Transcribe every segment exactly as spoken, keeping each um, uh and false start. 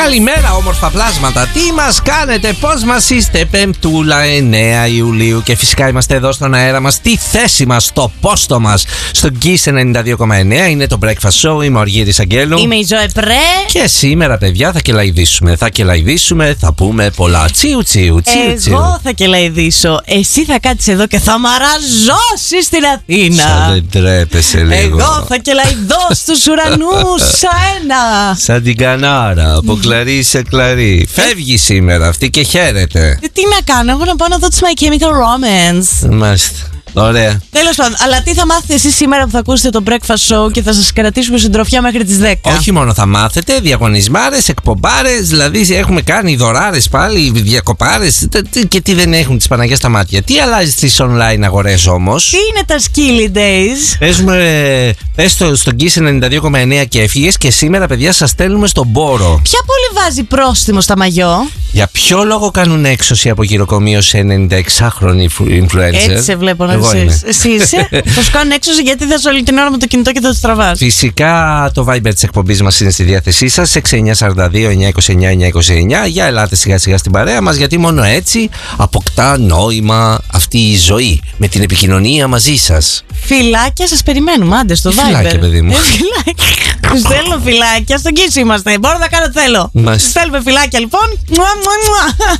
Καλημέρα, όμορφα πλάσματα. Τι μας κάνετε, πώς μας είστε? Πεμπτούλα, εννέα Ιουλίου. Και φυσικά είμαστε εδώ στον αέρα μας, στη θέση μας, στο πόστο μας, στο Kiss ενενήντα δύο κόμμα εννέα. Είναι το Breakfast Show. Είμαι ο Αργύρης Αγγέλου. Είμαι η Ζωέ Πρέ. Και σήμερα, παιδιά, θα κελαϊδίσουμε. Θα κελαϊδίσουμε, θα πούμε πολλά. Τσιου, τσιου, τσιου, τσιου. Εγώ θα κελαϊδίσω. Εσύ θα κάτσεις εδώ και θα μαραζώσεις στην Αθήνα. Σαν δεν τρέπεσαι λίγο. Εγώ θα κελαϊδώ στους ουρανούς ένα. Σαν την κανάρα, από κλαρί σε κλαρί. Φεύγει σήμερα αυτή και χαίρεται. Τι να κάνω, εγώ να πάω να δω τις My Chemical Romance. Μάλιστα. Ωραία. Τέλος πάντων, αλλά τι θα μάθετε εσείς σήμερα που θα ακούσετε το Breakfast Show και θα σας κρατήσουμε συντροφιά μέχρι τις δέκα? Όχι μόνο θα μάθετε, διαγωνισμάρες, εκπομπάρες, δηλαδή έχουμε κάνει δωράρες πάλι, διακοπάρες και τι δεν έχουν τις Παναγιές στα μάτια. Τι αλλάζει στις online αγορές όμως? Τι είναι τα Skilly Days? Παίζουμε, πες στο, στο Kiss ενενήντα δύο κόμμα εννέα και έφυγες και σήμερα, παιδιά, σας στέλνουμε στον πόρο. Ποια πόλη βάζει πρόστιμο στα μαγιό? Για ποιο λόγο κάνουν έξωση από γυροκομείο σε ενενηνταεξάχρονοι influencer? Έτσι σε βλέπω να ζεις. Εσύ είσαι. Θα σου κάνουν έξωση γιατί θα σου όλη την ώρα με το κινητό και θα τους τραβάς. Φυσικά το Viber της εκπομπής μας είναι στη διάθεσή σας, έξι εννιά τέσσερα δύο εννιά δύο εννιά εννιά δύο εννιά. Για ελάτε σιγά σιγά στην παρέα μας, γιατί μόνο έτσι αποκτά νόημα αυτή η ζωή, με την επικοινωνία μαζί σας. Φιλάκια, σας περιμένουμε, άντε στο Viber. Φιλάκια, παιδί μου. Ε, φιλάκια. Τους στέλνω φιλάκια, στον Kiss είμαστε. Μπορώ να κάνω ό,τι θέλω. Τους στέλνουμε φιλάκια λοιπόν. Μουα, μουα, μουα.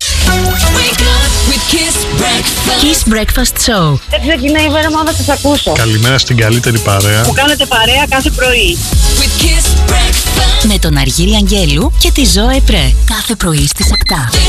Kiss Breakfast Show. Έτσι ξεκινάει η μέρα μου, θα σας ακούσω. Καλημέρα στην καλύτερη παρέα. Που κάνετε παρέα κάθε πρωί. Με τον Αργύρη Αγγέλου και τη Ζωέ Πρέ. Κάθε πρωί στις επτά.